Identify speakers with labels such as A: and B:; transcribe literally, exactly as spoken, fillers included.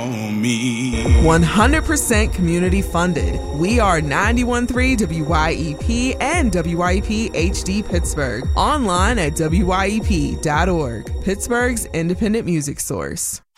A: Me.
B: one hundred percent community funded. We are ninety-one point three W Y E P and W Y E P H D Pittsburgh. Online at W Y E P dot org. Pittsburgh's independent music source.